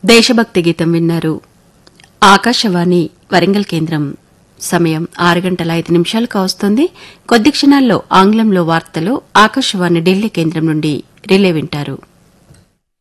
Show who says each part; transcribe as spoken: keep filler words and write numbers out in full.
Speaker 1: దేశభక్తి గీతం విన్నారు. ఆకాశవాణి వరంగల్ కేంద్రం. సమయం ఆరు గంటల ఐదు నిమిషాలు కావస్తోంది. కొద్ది క్షణాల్లో ఆంగ్లంలో వార్తలు ఆకాశవాణి ఢిల్లీ కేంద్రం నుండి రిలే వింటారు.